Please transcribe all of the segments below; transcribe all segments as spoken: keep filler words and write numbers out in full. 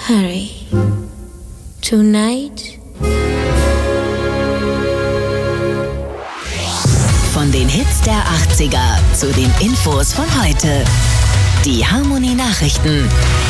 Harry, tonight. Von den Hits der achtziger zu den Infos von heute. Die Harmonie-Nachrichten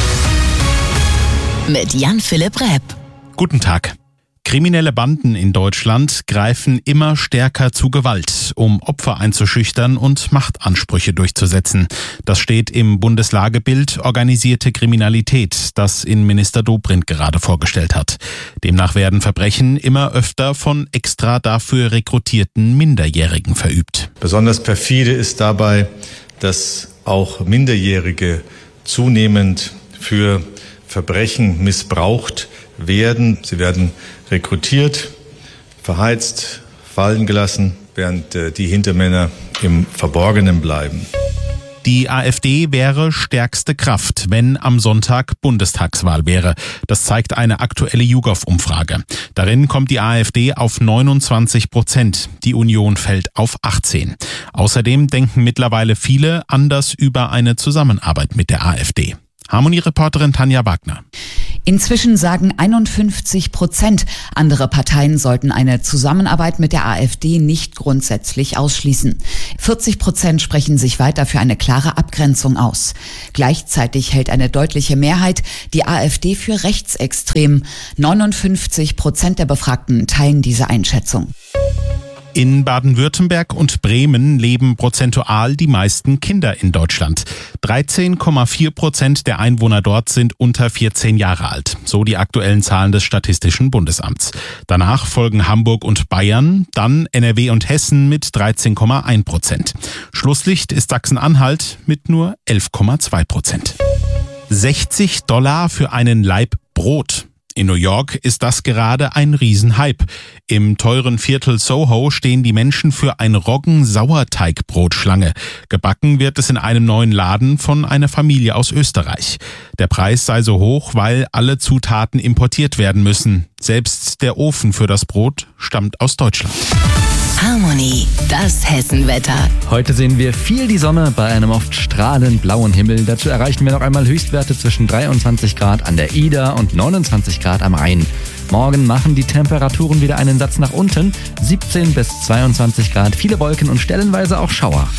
mit Jan-Philipp Repp. Guten Tag. Kriminelle Banden in Deutschland greifen immer stärker zu Gewalt, um Opfer einzuschüchtern und Machtansprüche durchzusetzen. Das steht im Bundeslagebild Organisierte Kriminalität, das Innenminister Dobrindt gerade vorgestellt hat. Demnach werden Verbrechen immer öfter von extra dafür rekrutierten Minderjährigen verübt. Besonders perfide ist dabei, dass auch Minderjährige zunehmend für Verbrechen missbraucht werden. Sie werden rekrutiert, verheizt, fallen gelassen, während äh, die Hintermänner im Verborgenen bleiben. Die AfD wäre stärkste Kraft, wenn am Sonntag Bundestagswahl wäre. Das zeigt eine aktuelle YouGov-Umfrage. Darin kommt die AfD auf neunundzwanzig Prozent. Die Union fällt auf achtzehn. Außerdem denken mittlerweile viele anders über eine Zusammenarbeit mit der AfD. Harmonie-Reporterin Tanja Wagner. Inzwischen sagen einundfünfzig Prozent, andere Parteien sollten eine Zusammenarbeit mit der AfD nicht grundsätzlich ausschließen. vierzig Prozent sprechen sich weiter für eine klare Abgrenzung aus. Gleichzeitig hält eine deutliche Mehrheit die AfD für rechtsextrem. neunundfünfzig Prozent der Befragten teilen diese Einschätzung. In Baden-Württemberg und Bremen leben prozentual die meisten Kinder in Deutschland. dreizehn Komma vier Prozent der Einwohner dort sind unter vierzehn Jahre alt, so die aktuellen Zahlen des Statistischen Bundesamts. Danach folgen Hamburg und Bayern, dann N R W und Hessen mit dreizehn Komma eins Prozent. Schlusslicht ist Sachsen-Anhalt mit nur elf Komma zwei Prozent. sechzig Dollar für einen Laib Brot. In New York ist das gerade ein Riesenhype. Im teuren Viertel Soho stehen die Menschen für ein Roggen-Sauerteigbrot Schlange. Gebacken wird es in einem neuen Laden von einer Familie aus Österreich. Der Preis sei so hoch, weil alle Zutaten importiert werden müssen. Selbst der Ofen für das Brot stammt aus Deutschland. Harmonie, das Hessenwetter. Heute sehen wir viel die Sonne bei einem oft strahlend blauen Himmel. Dazu erreichen wir noch einmal Höchstwerte zwischen dreiundzwanzig Grad an der Ida und neunundzwanzig Grad am Rhein. Morgen machen die Temperaturen wieder einen Satz nach unten. siebzehn bis zweiundzwanzig Grad, viele Wolken und stellenweise auch Schauer.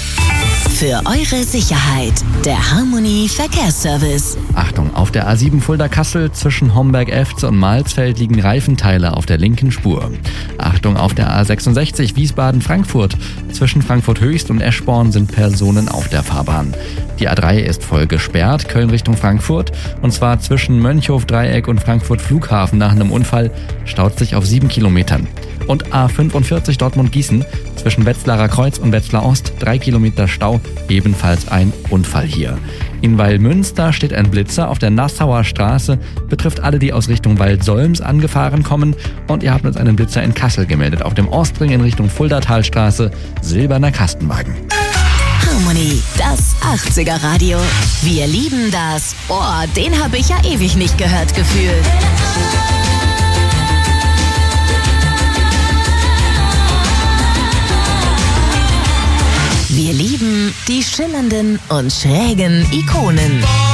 Für eure Sicherheit, der Harmonie Verkehrsservice. Achtung, auf der A sieben Fulda-Kassel zwischen Homberg-Efze und Malsfeld liegen Reifenteile auf der linken Spur. Achtung, auf der A sechsundsechzig Wiesbaden-Frankfurt zwischen Frankfurt-Höchst und Eschborn sind Personen auf der Fahrbahn. Die A drei ist voll gesperrt, Köln Richtung Frankfurt, und zwar zwischen Mönchhof-Dreieck und Frankfurt-Flughafen nach einem Unfall, staut sich auf sieben Kilometern. Und A fünfundvierzig Dortmund-Gießen zwischen Wetzlarer Kreuz und Wetzlar Ost, drei Kilometer Stau, ebenfalls ein Unfall hier. In Weilmünster steht ein Blitzer auf der Nassauer Straße, betrifft alle, die aus Richtung Waldsolms angefahren kommen, und ihr habt uns einen Blitzer in Kassel gemeldet, auf dem Ostring in Richtung Fuldatalstraße, silberner Kastenwagen. Harmonie, das achtziger Radio. Wir lieben das. Oh, den habe ich ja ewig nicht gehört gefühlt. Wir lieben die schillernden und schrägen Ikonen.